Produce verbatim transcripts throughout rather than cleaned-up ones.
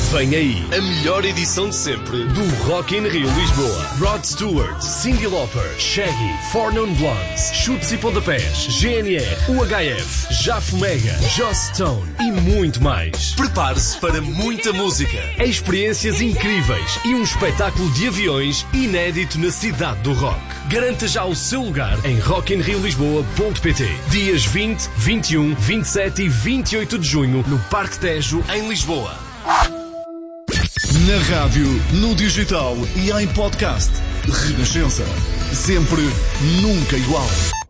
Vem aí a melhor edição de sempre do Rock in Rio Lisboa. Rod Stewart, Cyndi Lauper, Shaggy, Four Non Blondes, Chutes e Pontapés, G N R, U H F, Jafo Mega, Joss Stone e muito mais. Prepare-se para muita música, experiências incríveis e um espetáculo de aviões inédito na cidade do rock. Garanta já o seu lugar em rock in rio lisboa ponto pt. Dias vinte, vinte e um, vinte e sete e vinte e oito de junho no Parque Tejo, em Lisboa. Na rádio, no digital e em podcast. Renascença. Sempre, nunca igual.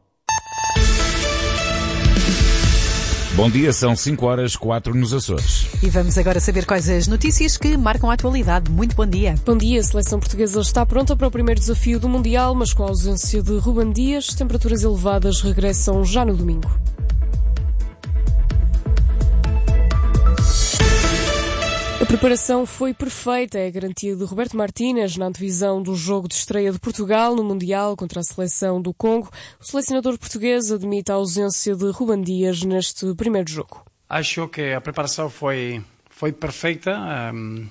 Bom dia, são cinco horas, quatro nos Açores. E vamos agora saber quais as notícias que marcam a atualidade. Muito bom dia. Bom dia, a seleção portuguesa está pronta para o primeiro desafio do Mundial, mas com a ausência de Ruben Dias, temperaturas elevadas regressam já no domingo. A preparação foi perfeita, é a garantia de Roberto Martínez na antevisão do jogo de estreia de Portugal no Mundial contra a seleção do Congo. O selecionador português admite a ausência de Ruben Dias neste primeiro jogo. Acho que a preparação foi, foi perfeita um,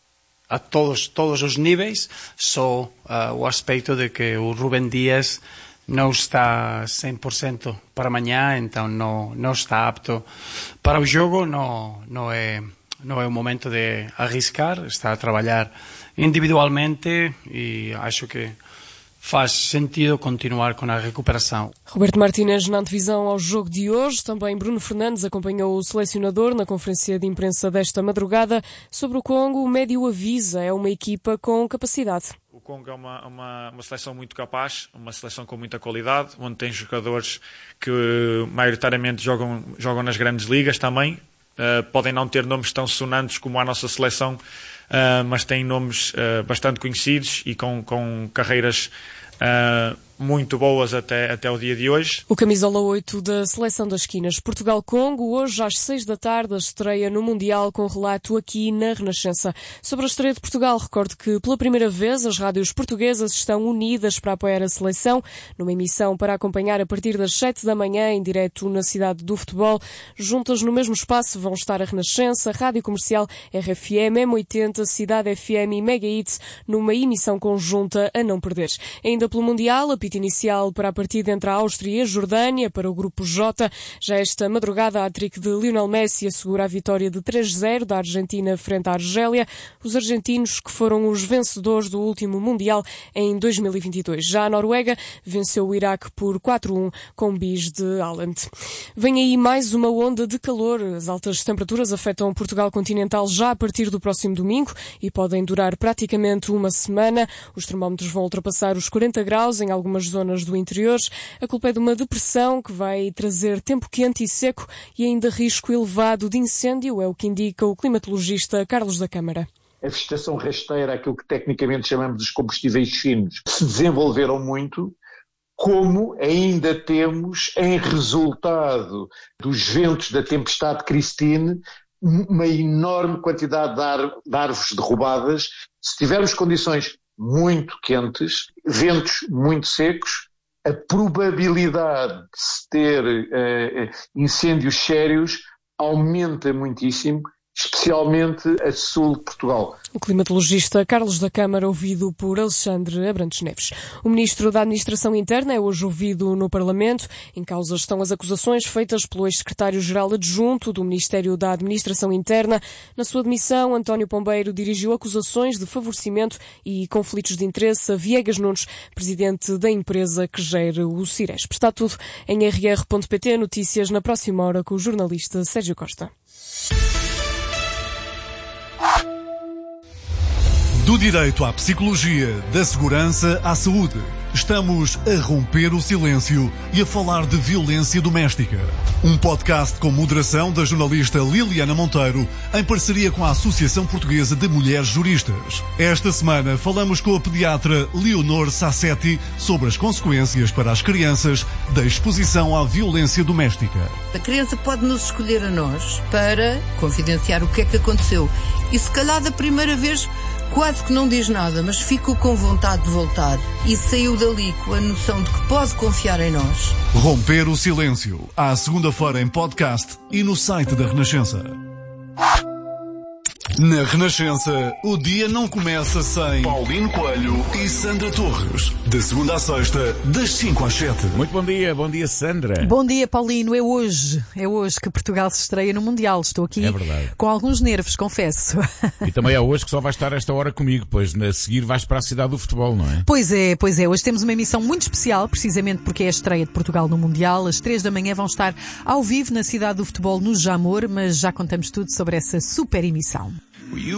a todos, todos os níveis, só uh, o aspecto de que o Ruben Dias não está cem por cento para amanhã, então não, não está apto para o jogo, não, não é... Não é o momento de arriscar, está a trabalhar individualmente e acho que faz sentido continuar com a recuperação. Roberto Martínez na antevisão ao jogo de hoje. Também Bruno Fernandes acompanhou o selecionador na conferência de imprensa desta madrugada. Sobre o Congo, o médio avisa, é uma equipa com capacidade. O Congo é uma, uma, uma seleção muito capaz, uma seleção com muita qualidade, onde tem jogadores que maioritariamente jogam, jogam nas grandes ligas também. Uh, podem não ter nomes tão sonantes como a nossa seleção, uh, mas têm nomes uh, bastante conhecidos e com, com carreiras uh, muito boas até, até o dia de hoje. O camisola oito da Seleção das Esquinas Portugal-Congo, hoje às seis da tarde, a estreia no Mundial com relato aqui na Renascença. Sobre a estreia de Portugal, recordo que pela primeira vez as rádios portuguesas estão unidas para apoiar a seleção, numa emissão para acompanhar a partir das sete da manhã, em direto na cidade do futebol. Juntas no mesmo espaço vão estar a Renascença, Rádio Comercial, R F M, M oitenta, Cidade F M e Mega Hits, numa emissão conjunta a não perder. Ainda pelo Mundial, a inicial para a partida entre a Áustria e a Jordânia para o Grupo J. Já esta madrugada, a hat-trick de Lionel Messi assegura a vitória de três a zero da Argentina frente à Argélia. Os argentinos que foram os vencedores do último Mundial em dois mil e vinte e dois. Já a Noruega venceu o Iraque por quatro a um com bis de Haaland. Vem aí mais uma onda de calor. As altas temperaturas afetam Portugal continental já a partir do próximo domingo e podem durar praticamente uma semana. Os termómetros vão ultrapassar os quarenta graus em algumas zonas do interior. A culpa é de uma depressão que vai trazer tempo quente e seco e ainda risco elevado de incêndio, é o que indica o climatologista Carlos da Câmara. A vegetação rasteira, aquilo que tecnicamente chamamos de combustíveis finos, se desenvolveram muito, como ainda temos, em resultado dos ventos da tempestade Christine, uma enorme quantidade de, ar, de árvores derrubadas. Se tivermos condições muito quentes, ventos muito secos, a probabilidade de se ter uh, incêndios sérios aumenta muitíssimo, especialmente a sul de Portugal. O climatologista Carlos da Câmara, ouvido por Alexandre Abrantes Neves. O ministro da Administração Interna é hoje ouvido no Parlamento. Em causa estão as acusações feitas pelo ex-secretário-geral adjunto do Ministério da Administração Interna. Na sua demissão, António Pombeiro dirigiu acusações de favorecimento e conflitos de interesse a Viegas Nunes, presidente da empresa que gera o Ciresp. Está tudo em r r ponto p t. Notícias na próxima hora com o jornalista Sérgio Costa. Do direito à psicologia, da segurança à saúde. Estamos a romper o silêncio e a falar de violência doméstica. Um podcast com moderação da jornalista Liliana Monteiro, em parceria com a Associação Portuguesa de Mulheres Juristas. Esta semana falamos com a pediatra Leonor Sassetti sobre as consequências para as crianças da exposição à violência doméstica. A criança pode nos escolher a nós para confidenciar o que é que aconteceu. E se calhar da primeira vez quase que não diz nada, mas ficou com vontade de voltar e saiu dali com a noção de que pode confiar em nós. Romper o silêncio, à segunda-feira em podcast e no site da Renascença. Na Renascença, o dia não começa sem Paulino Coelho e Sandra Torres. De segunda à sexta, das cinco às sete. Muito bom dia, bom dia Sandra. Bom dia, Paulino. É hoje, é hoje que Portugal se estreia no Mundial. Estou aqui é verdade. com alguns nervos, confesso. E também é hoje que só vais estar esta hora comigo, pois a seguir vais para a cidade do futebol, não é? Pois é, pois é. Hoje temos uma emissão muito especial, precisamente porque é a estreia de Portugal no Mundial. Às três da manhã vão estar ao vivo na cidade do futebol, no Jamor, mas já contamos tudo sobre essa super emissão.